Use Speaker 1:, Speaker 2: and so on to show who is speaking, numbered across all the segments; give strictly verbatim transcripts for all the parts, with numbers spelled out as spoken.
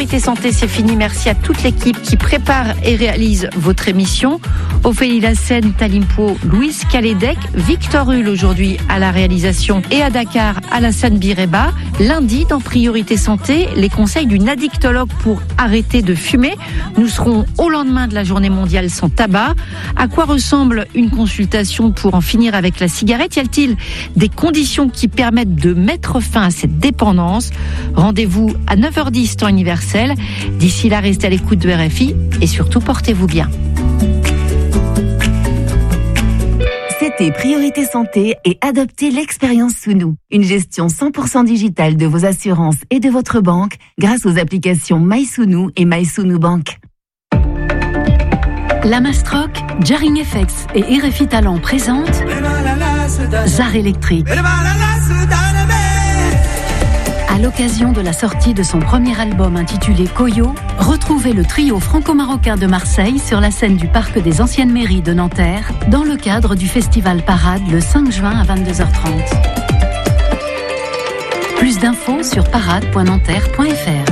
Speaker 1: Priorité Santé, c'est fini. Merci à toute l'équipe qui prépare et réalise votre émission. Ophélie Lassène, Talimpo, Louise Calédec, Victor Hull aujourd'hui à la réalisation et à Dakar, Alassane Bireba. Lundi, dans Priorité Santé, les conseils d'une addictologue pour arrêter de fumer. Nous serons au lendemain de la journée mondiale sans tabac. À quoi ressemble une consultation pour en finir avec la cigarette? Y a-t-il des conditions qui permettent de mettre fin à cette dépendance? Rendez-vous à neuf heures dix temps universel. D'ici là, restez à l'écoute de R F I et surtout portez-vous bien.
Speaker 2: C'était Priorité Santé et adoptez l'expérience sous nous. Une gestion cent pour cent digitale de vos assurances et de votre banque grâce aux applications MySounou et MySounou Bank.
Speaker 3: La Mastroc, Jarring F X et R F I Talent présentent Zar électrique. À l'occasion de la sortie de son premier album intitulé Koyo, retrouvez le trio franco-marocain de Marseille sur la scène du Parc des Anciennes Mairies de Nanterre dans le cadre du festival Parade le cinq juin à vingt-deux heures trente. Plus d'infos sur parade point nanterre point f r.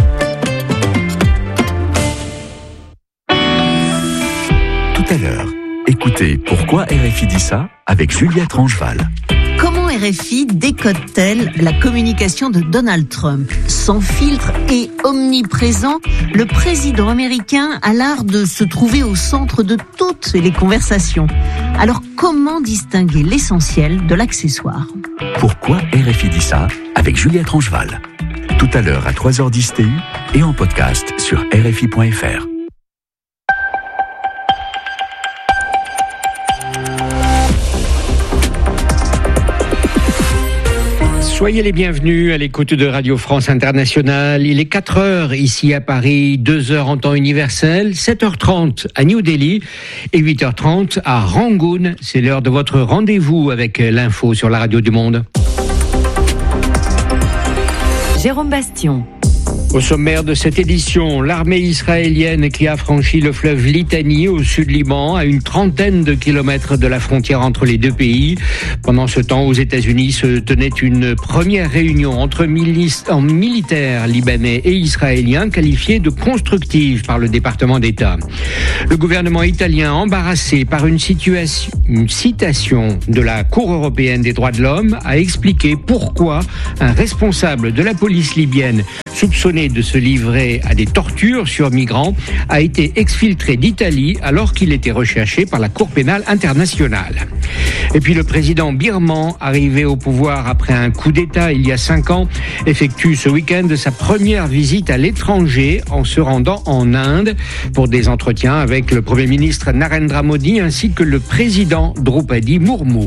Speaker 4: Tout à l'heure, écoutez Pourquoi R F I dit ça avec Juliette Rangeval.
Speaker 5: Comment R F I décode-t-elle la communication de Donald Trump? Sans filtre et omniprésent, le président américain a l'art de se trouver au centre de toutes les conversations. Alors comment distinguer l'essentiel de l'accessoire?
Speaker 4: Pourquoi R F I dit ça avec Juliette Rangeval. Tout à l'heure à trois heures dix T U et en podcast sur R F I point F R.
Speaker 6: Soyez les bienvenus à l'écoute de Radio France Internationale. Il est quatre heures ici à Paris, deux heures en temps universel, sept heures trente à New Delhi et huit heures trente à Rangoon. C'est l'heure de votre rendez-vous avec l'info sur la radio du monde.
Speaker 1: Jérôme Bastion.
Speaker 6: Au sommaire de cette édition, l'armée israélienne qui a franchi le fleuve Litani au sud Liban, à une trentaine de kilomètres de la frontière entre les deux pays. Pendant ce temps, aux États-Unis se tenait une première réunion entre milices, en militaires libanais et israéliens, qualifiée de constructive par le département d'État. Le gouvernement italien, embarrassé par une, situation, une citation de la Cour européenne des droits de l'homme, a expliqué pourquoi un responsable de la police libyenne soupçonné de se livrer à des tortures sur migrants, a été exfiltré d'Italie alors qu'il était recherché par la Cour pénale internationale. Et puis le président birman, arrivé au pouvoir après un coup d'État il y a cinq ans, effectue ce week-end sa première visite à l'étranger en se rendant en Inde pour des entretiens avec le Premier ministre Narendra Modi ainsi que le président Draupadi Murmu.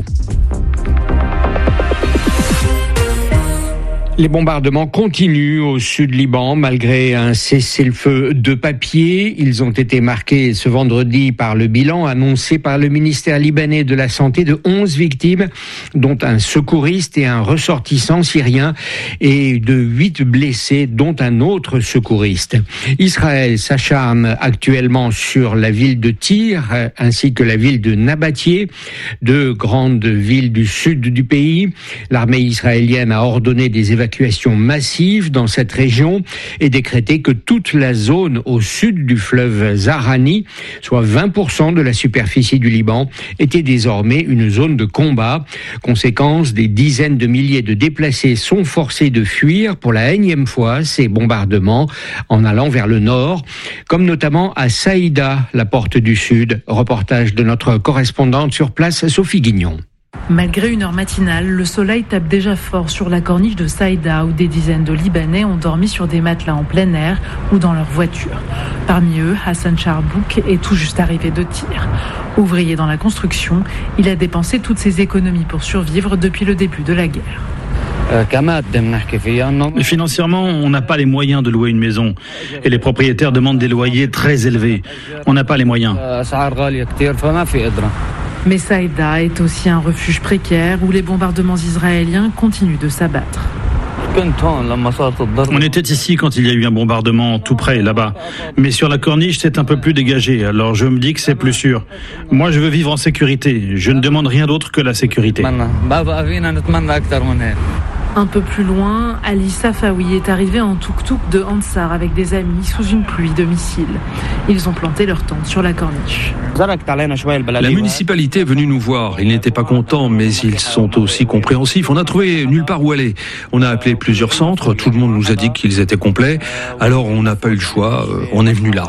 Speaker 6: Les bombardements continuent au sud Liban malgré un cessez-le-feu de papier. Ils ont été marqués ce vendredi par le bilan annoncé par le ministère libanais de la Santé de onze victimes, dont un secouriste et un ressortissant syrien, et de huit blessés, dont un autre secouriste. Israël s'acharne actuellement sur la ville de Tyr ainsi que la ville de Nabatie, deux grandes villes du sud du pays. L'armée israélienne a ordonné des évacuations évacuation massive dans cette région et décrété que toute la zone au sud du fleuve Zahrani, soit vingt pour cent de la superficie du Liban, était désormais une zone de combat. Conséquence, des dizaines de milliers de déplacés sont forcés de fuir pour la énième fois ces bombardements en allant vers le nord, comme notamment à Saïda, la porte du sud. Reportage de notre correspondante sur place, Sophie Guignon.
Speaker 7: Malgré une heure matinale, le soleil tape déjà fort sur la corniche de Saïda où des dizaines de Libanais ont dormi sur des matelas en plein air ou dans leur voiture. Parmi eux, Hassan Charbouk est tout juste arrivé de Tyr. Ouvrier dans la construction, il a dépensé toutes ses économies pour survivre depuis le début de la guerre.
Speaker 8: Financièrement, on n'a pas les moyens de louer une maison et les propriétaires demandent des loyers très élevés. On n'a pas les moyens.
Speaker 7: Mais Saïda est aussi un refuge précaire où les bombardements israéliens continuent de s'abattre.
Speaker 8: On était ici quand il y a eu un bombardement tout près, là-bas. Mais sur la corniche, c'est un peu plus dégagé, alors je me dis que c'est plus sûr. Moi, je veux vivre en sécurité. Je ne demande rien d'autre que la sécurité.
Speaker 7: Un peu plus loin, Ali Safawi est arrivé en tuk-tuk de Ansar avec des amis sous une pluie de missiles. Ils ont planté leur tente sur la corniche.
Speaker 9: La municipalité est venue nous voir. Ils n'étaient pas contents, mais ils sont aussi compréhensifs. On n'a trouvé nulle part où aller. On a appelé plusieurs centres. Tout le monde nous a dit qu'ils étaient complets. Alors on n'a pas eu le choix. On est venu là.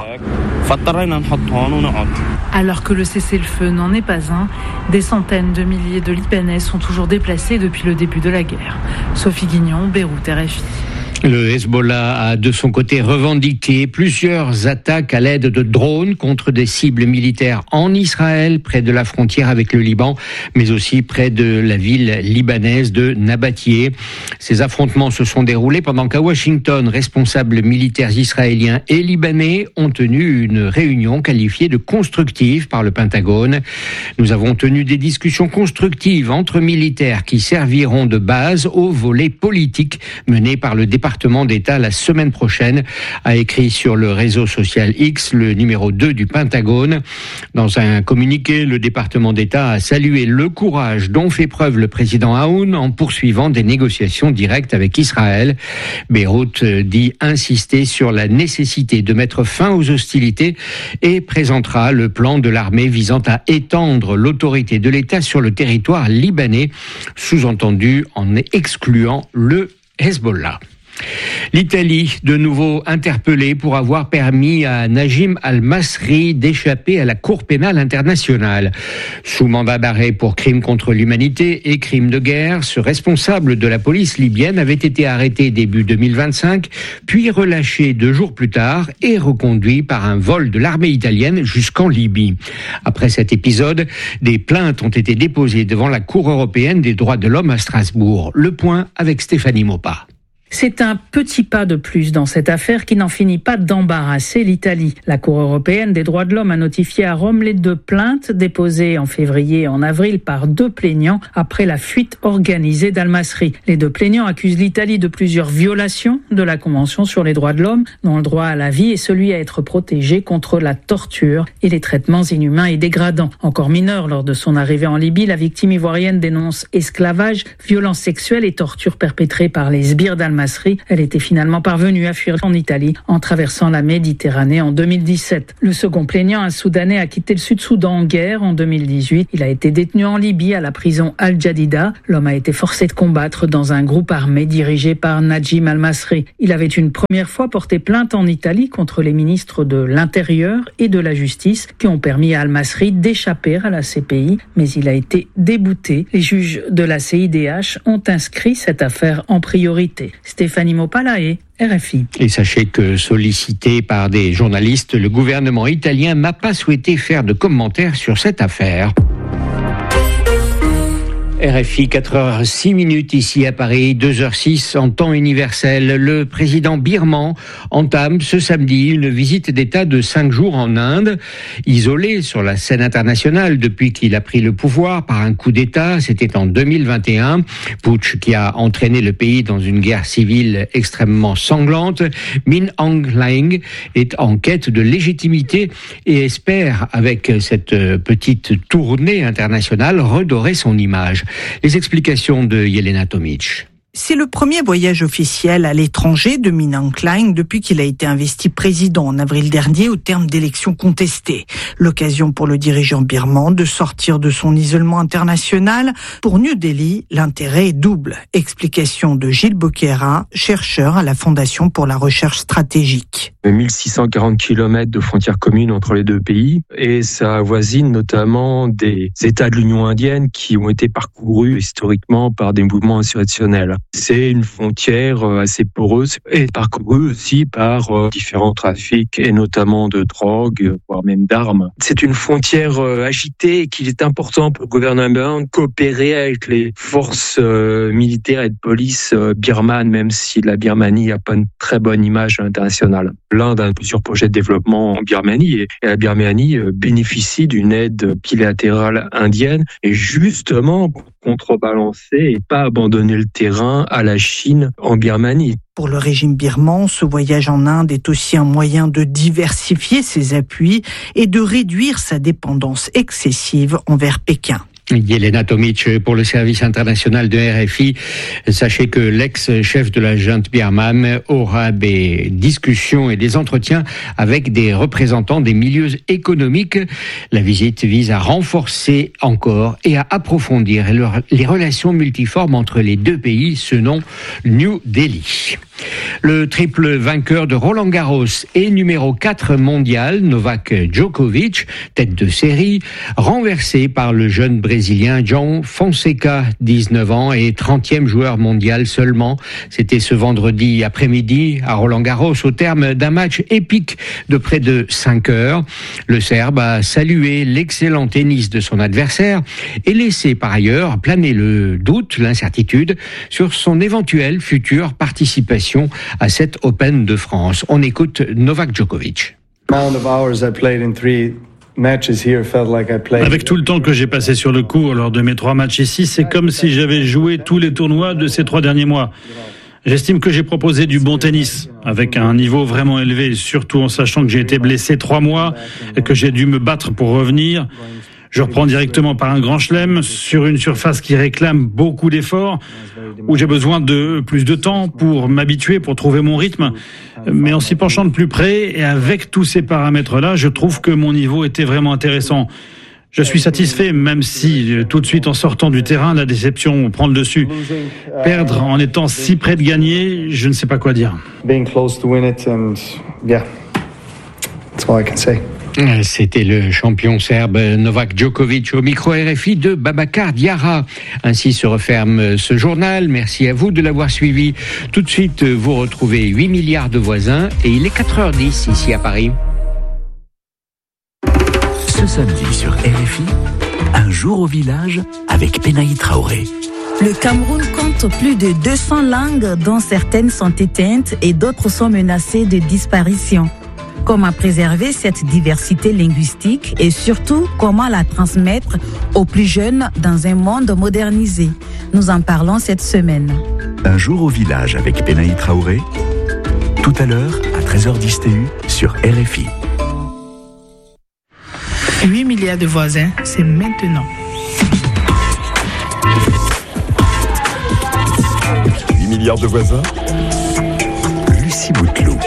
Speaker 7: Alors que le cessez-le-feu n'en est pas un, des centaines de milliers de Libanais sont toujours déplacés depuis le début de la guerre. Sophie Guignon, Beyrouth, R F I.
Speaker 6: Le Hezbollah a de son côté revendiqué plusieurs attaques à l'aide de drones contre des cibles militaires en Israël, près de la frontière avec le Liban, mais aussi près de la ville libanaise de Nabatieh. Ces affrontements se sont déroulés pendant qu'à Washington, responsables militaires israéliens et libanais ont tenu une réunion qualifiée de constructive par le Pentagone. Nous avons tenu des discussions constructives entre militaires qui serviront de base au volet politique mené par le département département d'État la semaine prochaine, a écrit sur le réseau social X le numéro deux du Pentagone. Dans un communiqué, le département d'État a salué le courage dont fait preuve le président Aoun en poursuivant des négociations directes avec Israël. Beyrouth dit insister sur la nécessité de mettre fin aux hostilités et présentera le plan de l'armée visant à étendre l'autorité de l'État sur le territoire libanais, sous-entendu en excluant le Hezbollah. L'Italie, de nouveau interpellée pour avoir permis à Najim al-Masri d'échapper à la Cour pénale internationale. Sous mandat d'arrêt pour crimes contre l'humanité et crimes de guerre, ce responsable de la police libyenne avait été arrêté début deux mille vingt-cinq, puis relâché deux jours plus tard et reconduit par un vol de l'armée italienne jusqu'en Libye. Après cet épisode, des plaintes ont été déposées devant la Cour européenne des droits de l'homme à Strasbourg. Le point avec Stéphanie Mopa.
Speaker 10: C'est un petit pas de plus dans cette affaire qui n'en finit pas d'embarrasser l'Italie. La Cour européenne des droits de l'homme a notifié à Rome les deux plaintes déposées en février et en avril par deux plaignants après la fuite organisée d'Al-Masri. Les deux plaignants accusent l'Italie de plusieurs violations de la Convention sur les droits de l'homme, dont le droit à la vie et celui à être protégé contre la torture et les traitements inhumains et dégradants. Encore mineure lors de son arrivée en Libye, la victime ivoirienne dénonce esclavage, violences sexuelles et tortures perpétrées par les sbires d'Al-Masri. Elle était finalement parvenue à fuir en Italie en traversant la Méditerranée en deux mille dix-sept. Le second plaignant, un Soudanais, a quitté le Sud-Soudan en guerre en deux mille dix-huit. Il a été détenu en Libye à la prison Al-Jadida. L'homme a été forcé de combattre dans un groupe armé dirigé par Najim al-Masri. Il avait une première fois porté plainte en Italie contre les ministres de l'Intérieur et de la Justice qui ont permis à al-Masri d'échapper à la C P I, mais il a été débouté. Les juges de la C I D H ont inscrit cette affaire en priorité. Stéphanie Mopalae, R F I.
Speaker 6: Et sachez que sollicité par des journalistes, le gouvernement italien n'a pas souhaité faire de commentaires sur cette affaire. R F I, quatre heures six minutes ici à Paris, deux heures six en temps universel. Le président birman entame ce samedi une visite d'État de cinq jours en Inde. Isolé sur la scène internationale depuis qu'il a pris le pouvoir par un coup d'État, c'était en deux mille vingt et un, putsch qui a entraîné le pays dans une guerre civile extrêmement sanglante. Min Aung Hlaing est en quête de légitimité et espère, avec cette petite tournée internationale, redorer son image. Les explications de Yelena Tomic.
Speaker 11: C'est le premier voyage officiel à l'étranger de Min Aung Hlaing depuis qu'il a été investi président en avril dernier au terme d'élections contestées. L'occasion pour le dirigeant birman de sortir de son isolement international. Pour New Delhi, l'intérêt est double. Explication de Gilles Boquera, chercheur à la Fondation pour la recherche stratégique.
Speaker 12: mille six cent quarante kilomètres de frontières communes entre les deux pays et ça avoisine notamment des États de l'Union indienne qui ont été parcourus historiquement par des mouvements insurrectionnels. C'est une frontière assez poreuse et parcourue aussi par différents trafics et notamment de drogue, voire même d'armes. C'est une frontière agitée et qu'il est important pour le gouvernement de coopérer avec les forces militaires et de police birmanes, même si la Birmanie n'a pas une très bonne image internationale. L'Inde a plusieurs projets de développement en Birmanie et la Birmanie bénéficie d'une aide bilatérale indienne et justement pour contrebalancer et pas abandonner le terrain à la Chine en Birmanie.
Speaker 11: Pour le régime birman, ce voyage en Inde est aussi un moyen de diversifier ses appuis et de réduire sa dépendance excessive envers Pékin.
Speaker 6: Yelena Tomic pour le service international de R F I. Sachez que l'ex-chef de la junte birmane aura des discussions et des entretiens avec des représentants des milieux économiques. La visite vise à renforcer encore et à approfondir les relations multiformes entre les deux pays, selon New Delhi. Le triple vainqueur de Roland Garros et numéro quatre mondial, Novak Djokovic, tête de série, renversé par le jeune Brésilien João Fonseca, dix-neuf ans et trentième joueur mondial seulement. C'était ce vendredi après-midi à Roland Garros au terme d'un match épique de près de cinq heures. Le Serbe a salué l'excellent tennis de son adversaire et laissé par ailleurs planer le doute, l'incertitude sur son éventuelle future participation à cette Open de France. On écoute Novak Djokovic.
Speaker 8: Avec tout le temps que j'ai passé sur le court lors de mes trois matchs ici, c'est comme si j'avais joué tous les tournois de ces trois derniers mois. J'estime que j'ai proposé du bon tennis, avec un niveau vraiment élevé, surtout en sachant que j'ai été blessé trois mois et que j'ai dû me battre pour revenir. Je reprends directement par un grand chelem sur une surface qui réclame beaucoup d'efforts, où j'ai besoin de plus de temps pour m'habituer, pour trouver mon rythme. Mais en s'y penchant de plus près et avec tous ces paramètres-là, je trouve que mon niveau était vraiment intéressant. Je suis satisfait, même si tout de suite en sortant du terrain, la déception prend le dessus. Perdre en étant si près de gagner, je ne sais pas quoi dire.
Speaker 6: C'était le champion serbe Novak Djokovic au micro R F I de Babacar Diarra. Ainsi se referme ce journal. Merci à vous de l'avoir suivi. Tout de suite, vous retrouvez huit milliards de voisins et il est quatre heures dix ici à Paris.
Speaker 4: Ce samedi sur R F I, un jour au village avec Benaï Traoré.
Speaker 13: Le Cameroun compte plus de deux cents langues dont certaines sont éteintes et d'autres sont menacées de disparition. Comment préserver cette diversité linguistique et surtout comment la transmettre aux plus jeunes dans un monde modernisé. Nous en parlons cette semaine.
Speaker 4: Un jour au village avec Benaï Traoré, tout à l'heure à treize heures dix T U sur R F I.
Speaker 11: huit milliards de voisins, c'est maintenant.
Speaker 4: huit milliards de voisins, Lucie Bouteloup.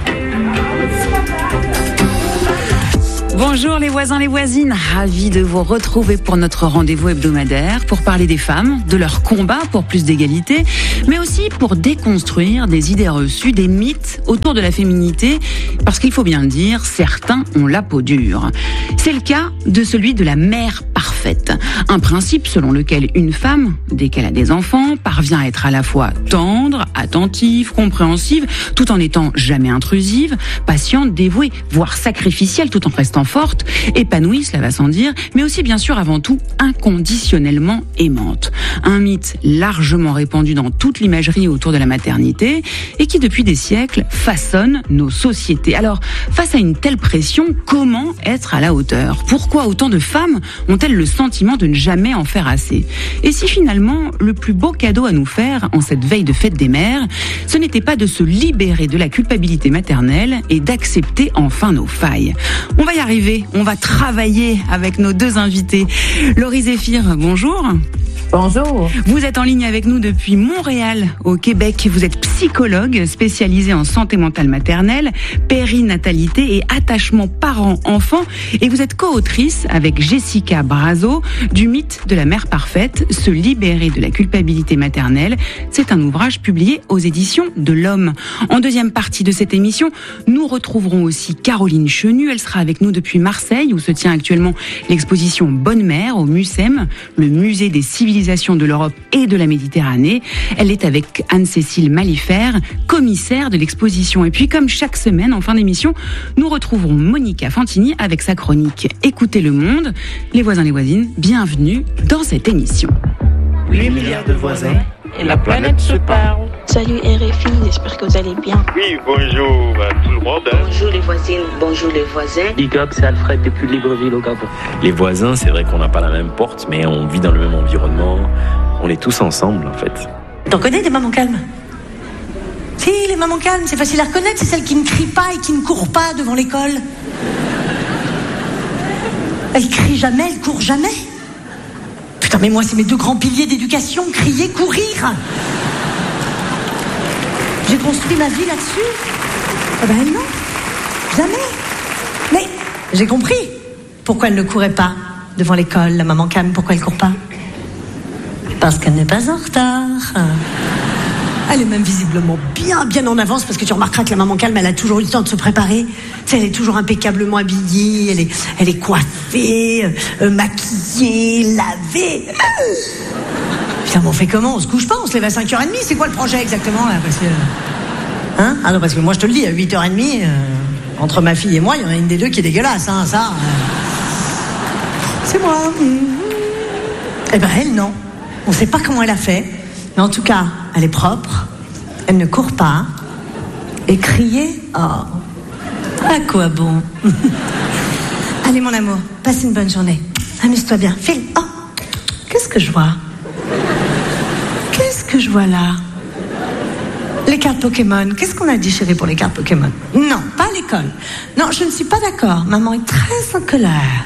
Speaker 14: Bonjour les voisins, les voisines, ravis de vous retrouver pour notre rendez-vous hebdomadaire pour parler des femmes, de leur combat pour plus d'égalité, mais aussi pour déconstruire des idées reçues, des mythes autour de la féminité, parce qu'il faut bien le dire, certains ont la peau dure. C'est le cas de celui de la mère parfaite, un principe selon lequel une femme, dès qu'elle a des enfants, parvient à être à la fois tendre, attentive, compréhensive, tout en n'étant jamais intrusive, patiente, dévouée, voire sacrificielle, tout en restant forte, épanouie, cela va sans dire, mais aussi bien sûr avant tout inconditionnellement aimante. Un mythe largement répandu dans toute l'imagerie autour de la maternité et qui depuis des siècles façonne nos sociétés. Alors, face à une telle pression, comment être à la hauteur ? Pourquoi autant de femmes ont-elles le sentiment de ne jamais en faire assez ? Et si finalement, le plus beau cadeau à nous faire en cette veille de fête des mères, ce n'était pas de se libérer de la culpabilité maternelle et d'accepter enfin nos failles ? On va y arriver. On va travailler avec nos deux invités. Laurie Zéphir, bonjour.
Speaker 15: Bonjour.
Speaker 14: Vous êtes en ligne avec nous depuis Montréal, au Québec. Vous êtes psychologue spécialisée en santé mentale maternelle, périnatalité et attachement parent-enfant. Et vous êtes co-autrice avec Jessica Brazo du mythe de la mère parfaite, se libérer de la culpabilité maternelle. C'est un ouvrage publié aux éditions de l'Homme. En deuxième partie de cette émission, nous retrouverons aussi Caroline Chenu. Elle sera avec nous depuis Marseille, où se tient actuellement l'exposition Bonne Mère au MUCEM, le musée des civilisations de l'Europe et de la Méditerranée. Elle est avec Anne-Cécile Malifert, commissaire de l'exposition. Et puis, comme chaque semaine, en fin d'émission, nous retrouverons Monica Fantini avec sa chronique Écoutez le monde. Les voisins, les voisines, bienvenue dans cette émission.
Speaker 11: huit milliards de voisins
Speaker 15: et la planète se parle.
Speaker 16: Salut R F I, j'espère que vous allez bien.
Speaker 17: Oui, bonjour à tout le monde. Hein.
Speaker 16: Bonjour les voisines, bonjour les voisins.
Speaker 18: Big up, c'est Alfred depuis Libreville au Gabon.
Speaker 19: Les voisins, c'est vrai qu'on n'a pas la même porte, mais on vit dans le même environnement. On est tous ensemble, en fait.
Speaker 20: T'en connais des mamans calmes ? Si, les mamans calmes, c'est facile à reconnaître, c'est celles qui ne crient pas et qui ne courent pas devant l'école. Elles crient jamais, elles courent jamais. Putain, mais moi, c'est mes deux grands piliers d'éducation, crier, courir. J'ai construit ma vie là-dessus. Eh ben non, jamais. Mais j'ai compris pourquoi elle ne courait pas devant l'école, la maman calme, pourquoi elle court pas. Parce qu'elle n'est pas en retard. Elle est même visiblement bien, bien en avance, parce que tu remarqueras que la maman calme, elle a toujours eu le temps de se préparer. Tu sais, elle est toujours impeccablement habillée, elle est, elle est coiffée, euh, maquillée, lavée. Putain, mais on fait comment? On se couche pas? On se lève à cinq heures trente? C'est quoi le projet exactement, là? Parce que... Hein? Ah non, parce que moi, je te le dis, à huit heures trente, euh, entre ma fille et moi, il y en a une des deux qui est dégueulasse, hein, ça. Euh... C'est moi. Mmh. Eh ben, elle, non. On sait pas comment elle a fait. Mais en tout cas, elle est propre, elle ne court pas, et crier, oh, à quoi bon? Allez mon amour, passe une bonne journée, amuse-toi bien, file. Oh, qu'est-ce que je vois? Qu'est-ce que je vois là? Les cartes Pokémon, qu'est-ce qu'on a dit chérie pour les cartes Pokémon? Non, pas à l'école. Non, je ne suis pas d'accord, maman est très en colère.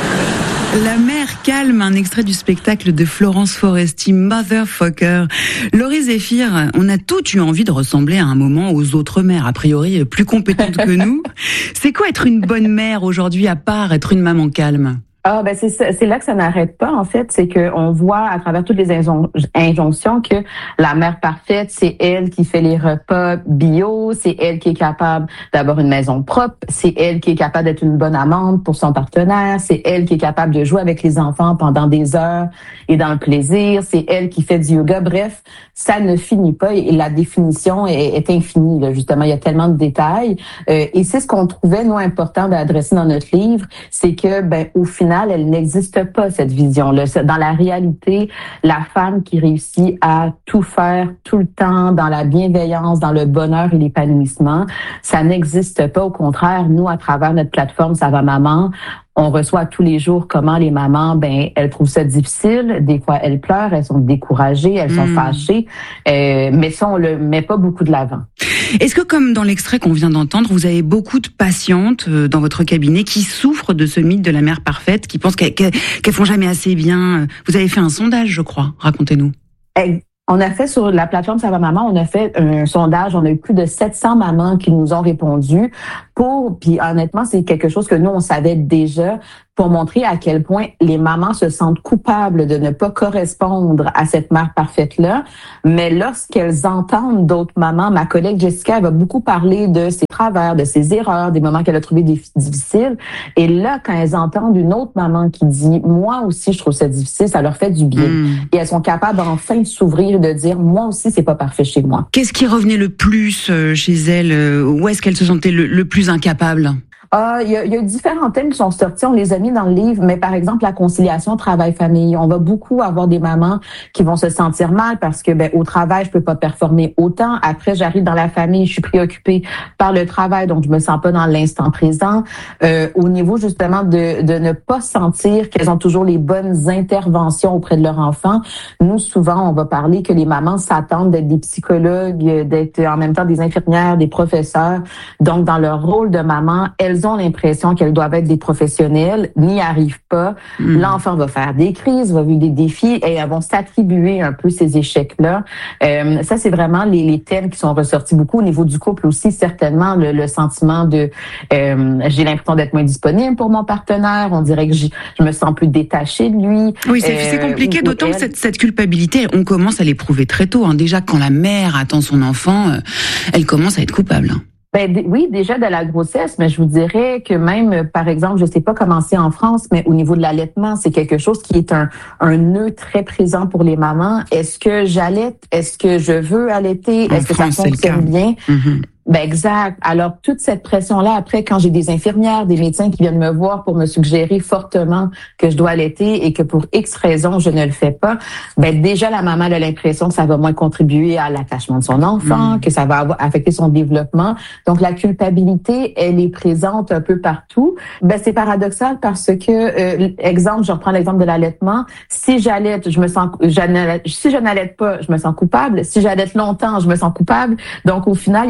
Speaker 14: La mère calme, un extrait du spectacle de Florence Foresti, Motherfucker. Laurie Zéphir, on a toutes eu envie de ressembler à un moment aux autres mères, a priori plus compétentes que nous. C'est quoi être une bonne mère aujourd'hui, à part être une maman calme?
Speaker 15: Ah ben c'est c'est là que ça n'arrête pas en fait, c'est que on voit à travers toutes les injon- injonctions que la mère parfaite, c'est elle qui fait les repas bio, c'est elle qui est capable d'avoir une maison propre, c'est elle qui est capable d'être une bonne amante pour son partenaire, c'est elle qui est capable de jouer avec les enfants pendant des heures et dans le plaisir, c'est elle qui fait du yoga. Bref, ça ne finit pas et la définition est, est infinie là, justement, il y a tellement de détails euh, et c'est ce qu'on trouvait nous important d'adresser dans notre livre, c'est que ben au final elle n'existe pas, cette vision-là. Dans la réalité, la femme qui réussit à tout faire tout le temps, dans la bienveillance, dans le bonheur et l'épanouissement, ça n'existe pas. Au contraire, nous, à travers notre plateforme Ça va maman, on reçoit tous les jours comment les mamans, ben, elles trouvent ça difficile. Des fois, elles pleurent, elles sont découragées, elles sont mmh. fâchées. Euh, mais ça, on le met pas beaucoup de l'avant.
Speaker 14: Est-ce que, comme dans l'extrait qu'on vient d'entendre, vous avez beaucoup de patientes dans votre cabinet qui souffrent de ce mythe de la mère parfaite, qui pensent qu'elles, qu'elles font jamais assez bien? Vous avez fait un sondage, je crois. Racontez-nous.
Speaker 15: Hey. On a fait sur la plateforme Ça va maman, on a fait un sondage, on a eu plus de sept cents mamans qui nous ont répondu pour, puis honnêtement, c'est quelque chose que nous, on savait déjà, pour montrer à quel point les mamans se sentent coupables de ne pas correspondre à cette mère parfaite-là. Mais lorsqu'elles entendent d'autres mamans, ma collègue Jessica, elle va beaucoup parler de ses travers, de ses erreurs, des moments qu'elle a trouvés difficiles. Et là, quand elles entendent une autre maman qui dit « Moi aussi, je trouve ça difficile », ça leur fait du bien. Mmh. Et elles sont capables enfin de s'ouvrir et de dire « Moi aussi, c'est pas parfait chez moi ».
Speaker 14: Qu'est-ce qui revenait le plus chez elles? Où est-ce qu'elles se sentaient le, le plus incapables?
Speaker 15: Ah, il y a, il y a différents thèmes qui sont sortis, on les a mis dans le livre, mais par exemple, la conciliation travail-famille. On va beaucoup avoir des mamans qui vont se sentir mal parce que, ben, au travail, je peux pas performer autant. Après, j'arrive dans la famille, je suis préoccupée par le travail, donc je me sens pas dans l'instant présent. Euh, au niveau, justement, de, de ne pas sentir qu'elles ont toujours les bonnes interventions auprès de leur enfant. Nous, souvent, on va parler que les mamans s'attendent d'être des psychologues, d'être en même temps des infirmières, des professeurs. Donc, dans leur rôle de maman, elles ont l'impression qu'elles doivent être des professionnels, n'y arrivent pas. Mmh. L'enfant va faire des crises, va vivre des défis et elles vont s'attribuer un peu ces échecs-là. Euh, ça, c'est vraiment les, les thèmes qui sont ressortis beaucoup au niveau du couple aussi, certainement le, le sentiment de euh, j'ai l'impression d'être moins disponible pour mon partenaire, on dirait que je me sens plus détachée de lui.
Speaker 14: Oui, c'est, euh, c'est compliqué, d'autant elle... que cette, cette culpabilité, on commence à l'éprouver très tôt. Hein. Déjà, quand la mère attend son enfant, euh, elle commence à être coupable.
Speaker 15: Ben d- oui, déjà de la grossesse, mais je vous dirais que même, par exemple, je sais pas comment c'est en France, mais au niveau de l'allaitement, c'est quelque chose qui est un, un nœud très présent pour les mamans. Est-ce que j'allaite? Est-ce que je veux allaiter? Est-ce en que France, ça fonctionne bien? Mm-hmm. Ben exact. Alors, toute cette pression-là, après, quand j'ai des infirmières, des médecins qui viennent me voir pour me suggérer fortement que je dois allaiter et que pour X raisons, je ne le fais pas, ben déjà, la maman a l'impression que ça va moins contribuer à l'attachement de son enfant, mmh. que ça va affecter son développement. Donc, la culpabilité, elle est présente un peu partout. Ben c'est paradoxal parce que, euh, exemple, je reprends l'exemple de l'allaitement. Si j'allaite, je me sens, si je n'allaite pas, je me sens coupable. Si j'allaite longtemps, je me sens coupable. Donc, au final, il n'y a jamais de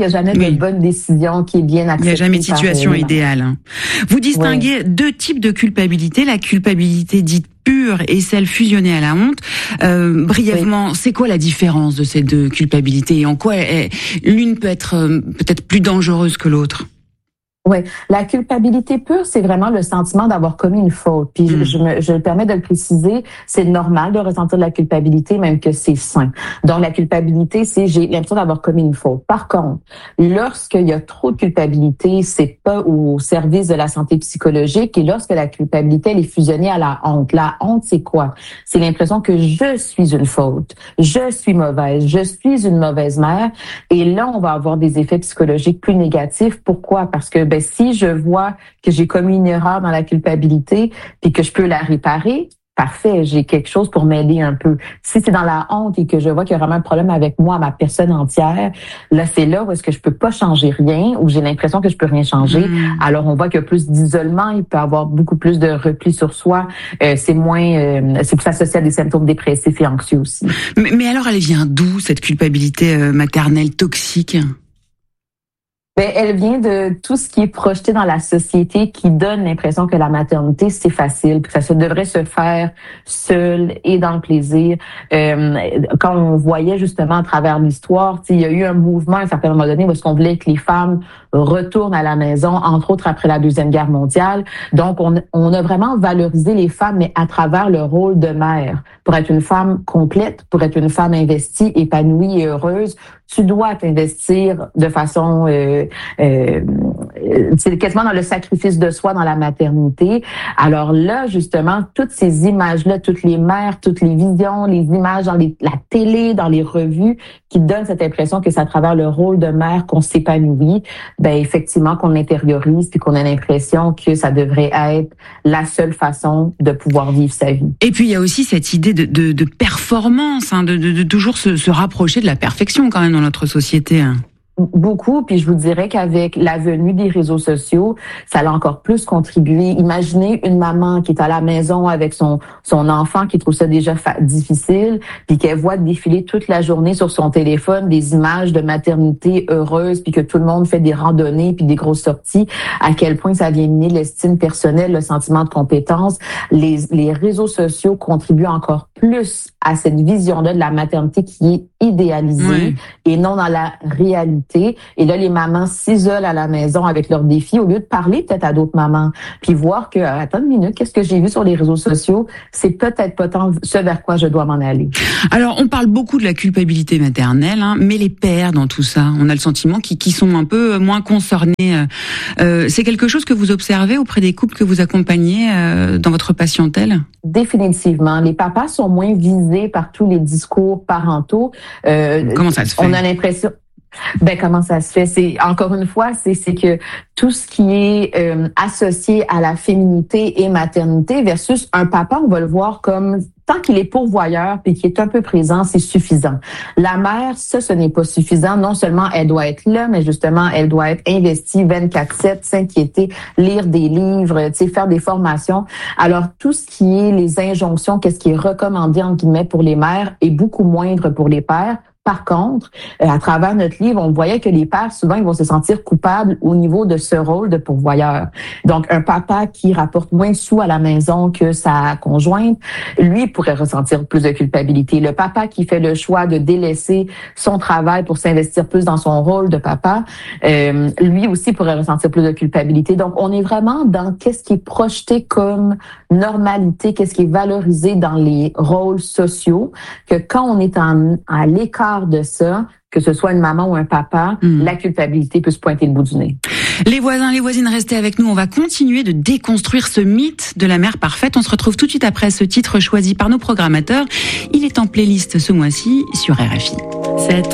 Speaker 15: oui. de bonne décision qui est bien acceptée.
Speaker 14: Il n'y a jamais de situation idéale. Vous distinguez ouais. deux types de culpabilité, la culpabilité dite pure et celle fusionnée à la honte. Euh, brièvement, oui. c'est quoi la différence de ces deux culpabilités et en quoi elle, l'une peut être euh, peut-être plus dangereuse que l'autre?
Speaker 15: Oui, la culpabilité pure, c'est vraiment le sentiment d'avoir commis une faute. Puis mmh. je, je, me, je me permets de le préciser, c'est normal de ressentir de la culpabilité, même que c'est sain. Donc la culpabilité, c'est j'ai l'impression d'avoir commis une faute. Par contre, lorsqu'il y a trop de culpabilité, c'est pas au service de la santé psychologique. Et lorsque la culpabilité elle est fusionnée à la honte, la honte, c'est quoi? C'est l'impression que je suis une faute, je suis mauvaise, je suis une mauvaise mère. Et là, on va avoir des effets psychologiques plus négatifs. Pourquoi? Parce que ben, si je vois que j'ai commis une erreur dans la culpabilité puis que je peux la réparer, parfait, j'ai quelque chose pour m'aider un peu. Si c'est dans la honte et que je vois qu'il y a vraiment un problème avec moi, ma personne entière, là, c'est là où est-ce que je peux pas changer rien, où j'ai l'impression que je peux rien changer. Mmh. Alors, on voit qu'il y a plus d'isolement, il peut y avoir beaucoup plus de repli sur soi. Euh, c'est moins, euh, c'est plus associé à des symptômes dépressifs et anxieux aussi.
Speaker 14: Mais, mais alors, elle vient d'où, cette culpabilité euh, maternelle toxique?
Speaker 15: Ben, elle vient de tout ce qui est projeté dans la société qui donne l'impression que la maternité, c'est facile, que ça devrait se faire seul et dans le plaisir. Euh, quand on voyait justement à travers l'histoire, il y a eu un mouvement à un certain moment donné où est-ce qu'on voulait que les femmes retournent à la maison, entre autres après la Deuxième Guerre mondiale. Donc, on, on a vraiment valorisé les femmes, mais à travers le rôle de mère. Pour être une femme complète, pour être une femme investie, épanouie et heureuse, tu dois t'investir de façon, euh, euh, c'est quasiment dans le sacrifice de soi, dans la maternité. Alors là, justement, toutes ces images-là, toutes les mères, toutes les visions, les images dans les, la télé, dans les revues, qui donnent cette impression que c'est à travers le rôle de mère qu'on s'épanouit, ben effectivement qu'on l'intériorise puis qu'on a l'impression que ça devrait être la seule façon de pouvoir vivre sa vie.
Speaker 14: Et puis il y a aussi cette idée de, de, de performance, hein, de, de, de toujours se, se rapprocher de la perfection quand même dans notre société. Hein.
Speaker 15: Beaucoup, puis je vous dirais qu'avec la venue des réseaux sociaux, ça a encore plus contribué. Imaginez une maman qui est à la maison avec son son enfant qui trouve ça déjà fa- difficile, puis qu'elle voit défiler toute la journée sur son téléphone des images de maternité heureuse, puis que tout le monde fait des randonnées puis des grosses sorties. À quel point ça vient miner l'estime personnelle, le sentiment de compétence. Les les réseaux sociaux contribuent encore plus à cette vision-là de la maternité qui est idéalisée oui. et non dans la réalité. Et là, les mamans s'isolent à la maison avec leurs défis au lieu de parler peut-être à d'autres mamans, puis voir que, attends une minute, qu'est-ce que j'ai vu sur les réseaux sociaux? C'est peut-être pas tant ce vers quoi je dois m'en aller.
Speaker 14: Alors, on parle beaucoup de la culpabilité maternelle, hein, mais les pères dans tout ça, on a le sentiment qu'ils, qu'ils sont un peu moins concernés. Euh, c'est quelque chose que vous observez auprès des couples que vous accompagnez euh, dans votre patientèle?
Speaker 15: Définitivement. Les papas sont moins visés par tous les discours parentaux.
Speaker 14: Euh, Comment ça se fait?
Speaker 15: On a l'impression... Ben comment ça se fait? C'est encore une fois, c'est c'est que tout ce qui est euh, associé à la féminité et maternité versus un papa, on va le voir comme tant qu'il est pourvoyeur puis qu'il est un peu présent, c'est suffisant. La mère, ça, ce n'est pas suffisant. Non seulement elle doit être là, mais justement, elle doit être investie vingt-quatre sept, s'inquiéter, lire des livres, tu sais, faire des formations. Alors, tout ce qui est les injonctions, qu'est-ce qui est recommandé, entre guillemets, pour les mères est beaucoup moindre pour les pères. Par contre, à travers notre livre, on voyait que les pères, souvent, ils vont se sentir coupables au niveau de ce rôle de pourvoyeur. Donc, un papa qui rapporte moins de sous à la maison que sa conjointe, lui pourrait ressentir plus de culpabilité. Le papa qui fait le choix de délaisser son travail pour s'investir plus dans son rôle de papa, euh, lui aussi pourrait ressentir plus de culpabilité. Donc, on est vraiment dans qu'est-ce qui est projeté comme normalité, qu'est-ce qui est valorisé dans les rôles sociaux, que quand on est en, à l'écart de ça, que ce soit une maman ou un papa, mmh. la culpabilité peut se pointer le bout du nez.
Speaker 14: Les voisins, les voisines, restez avec nous. On va continuer de déconstruire ce mythe de la mère parfaite. On se retrouve tout de suite après ce titre choisi par nos programmateurs. Il est en playlist ce mois-ci sur R F I.
Speaker 7: C'est